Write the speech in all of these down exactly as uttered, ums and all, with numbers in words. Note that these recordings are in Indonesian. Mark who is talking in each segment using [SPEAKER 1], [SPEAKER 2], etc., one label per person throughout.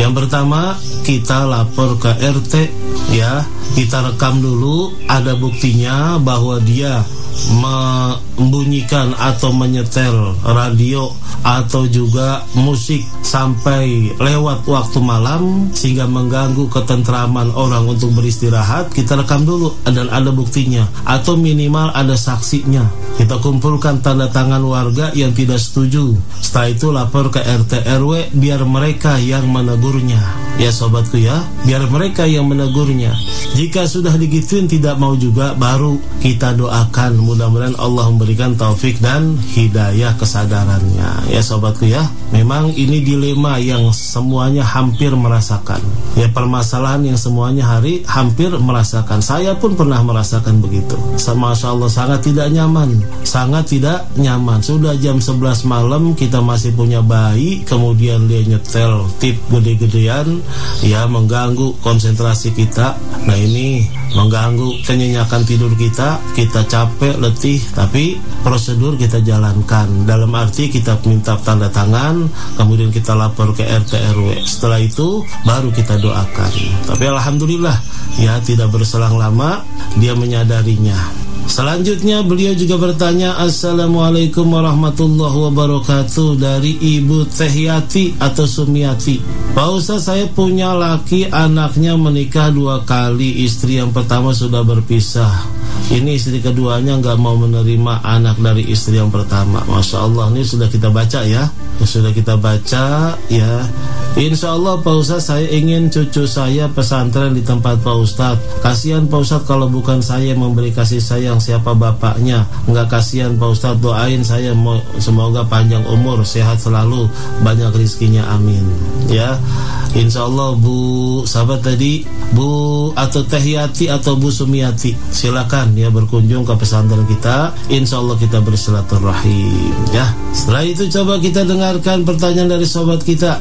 [SPEAKER 1] Yang pertama, kita lapor ke R T, ya. Kita rekam dulu, ada buktinya bahwa dia membunyikan atau menyetel radio atau juga musik sampai lewat waktu malam sehingga mengganggu ketentraman orang untuk beristirahat. Kita rekam dulu dan ada buktinya, atau minimal ada saksinya. Kita kumpulkan tanda tangan warga yang tidak setuju. Setelah itu lapor ke R T R W biar mereka yang menegurnya. Ya sobatku ya, biar mereka yang menegurnya. Jika sudah digituin tidak mau juga, baru kita doakan mudah-mudahan Allah memberikan taufik dan hidayah kesadarannya. Ya sobatku ya, memang ini dilema yang semuanya hampir merasakan. Ya, permasalahan yang semuanya hari hampir merasakan. Saya pun pernah merasakan begitu. Masya Allah, sangat tidak nyaman. Sangat tidak nyaman. Sudah jam sebelas malam kita masih punya bayi, kemudian dia nyetel tip gede-gedean, ya, mengganggu konsentrasi kita. Nah ini mengganggu kenyenyakan tidur kita. Kita capek, letih, tapi prosedur kita jalankan. Dalam arti kita minta tanda tangan, kemudian kita lapor ke R T R W. Setelah itu baru kita doakan. Tapi alhamdulillah, ya, tidak berselang lama dia menyadarinya. Selanjutnya beliau juga bertanya, Assalamualaikum warahmatullahi wabarakatuh, dari Ibu Tehyati atau Sumiati. Pak Ustaz, saya punya laki, anaknya menikah dua kali. Istri yang pertama sudah berpisah. Ini istri keduanya nggak mau menerima anak dari istri yang pertama. Masya Allah, ini sudah kita baca ya. Sudah kita baca ya. Insya Allah Pak Ustaz, saya ingin cucu saya pesantren di tempat Pak Ustaz. Kasihan Pak Ustaz kalau bukan saya memberi kasih sayang, siapa bapaknya? Enggak kasihan Pak Ustaz, doain saya semoga panjang umur, sehat selalu, banyak rizkinya, amin. Ya, Insya Allah Bu sahabat tadi, Bu atau Tehyati atau Bu Sumiati, silakan ya berkunjung ke pesantren kita. Insya Allah kita bersilaturahim ya. Setelah itu coba kita dengarkan pertanyaan dari sobat kita.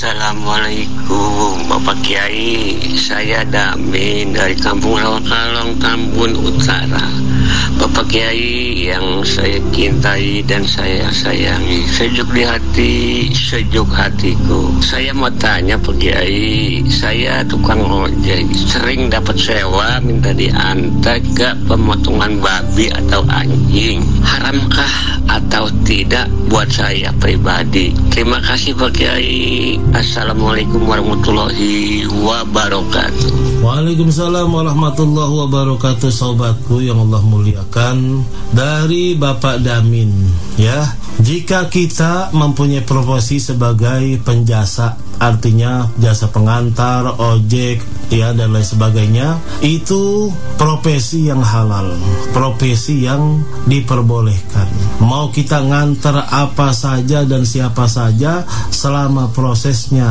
[SPEAKER 2] Assalamualaikum Bapak Kiai, saya Damin dari Kampung Rawakalong, Tambun Utara. Bapak Kiai yang saya cintai dan saya sayangi, sejuk di hati, sejuk hatiku. Saya mau tanya Pak Kiai, saya tukang ojek, sering dapat sewa minta diantar ke pemotongan babi atau anjing. Haramkah atau tidak buat saya pribadi? Terima kasih Pak Kiai. Assalamualaikum warahmatullahi wabarakatuh.
[SPEAKER 1] Waalaikumsalam warahmatullahi wabarakatuh. Sobatku yang Allah muliakan, dari Bapak Damin ya, jika kita mempunyai profesi sebagai penjasa, artinya jasa pengantar, ojek ya dan lain sebagainya, itu profesi yang halal, profesi yang diperbolehkan. Mau kita ngantar apa saja dan siapa saja, selama prosesnya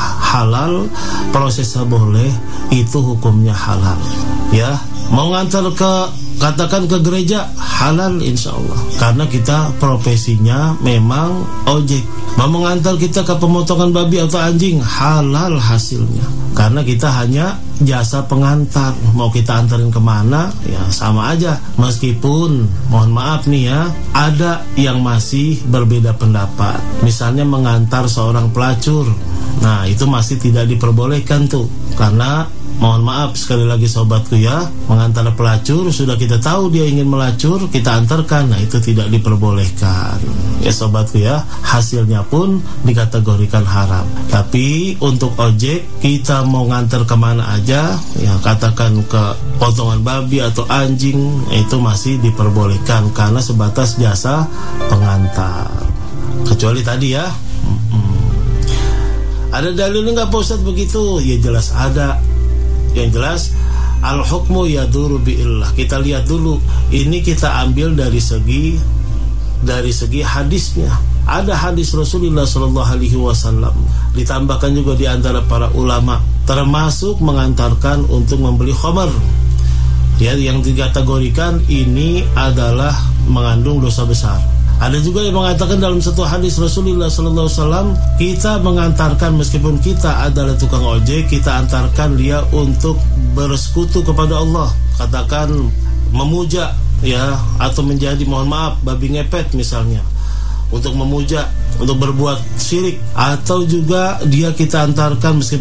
[SPEAKER 1] halal, prosesnya boleh, itu hukumnya halal ya. Mau ngantar ke, katakan ke gereja, halal insya Allah, karena kita profesinya memang ojek. Mau mengantar kita ke pemotongan babi atau anjing, halal hasilnya, karena kita hanya jasa pengantar. Mau kita antarin kemana, ya sama aja. Meskipun, mohon maaf nih ya, ada yang masih berbeda pendapat. Misalnya mengantar seorang pelacur, nah itu masih tidak diperbolehkan tuh, karena mohon maaf sekali lagi sobatku ya, mengantar pelacur, sudah kita tahu dia ingin melacur, kita antarkan, nah itu tidak diperbolehkan ya sobatku ya, hasilnya pun dikategorikan haram. Tapi untuk ojek, kita mau ngantar kemana aja ya, katakan ke potongan babi atau anjing, itu masih diperbolehkan karena sebatas jasa pengantar. Kecuali tadi ya, hmm. ada dalilnya nggak Pak Ustadz begitu? Ya jelas ada. Yang jelas al-hukmu yaduru bi'illah. Kita lihat dulu, ini kita ambil dari segi dari segi hadisnya. Ada hadis Rasulullah shallallahu alaihi wasallam, ditambahkan juga di antara para ulama, termasuk mengantarkan untuk membeli khamar ya, yang dikategorikan ini adalah mengandung dosa besar. Ada juga yang mengatakan dalam satu hadis Rasulullah shallallahu alaihi wasallam, kita mengantarkan, meskipun kita adalah tukang ojek, kita antarkan dia untuk bersekutu kepada Allah, katakan memuja ya, atau menjadi, mohon maaf, babi ngepet misalnya, untuk memuja, untuk berbuat syirik. Atau juga dia kita antarkan meskipun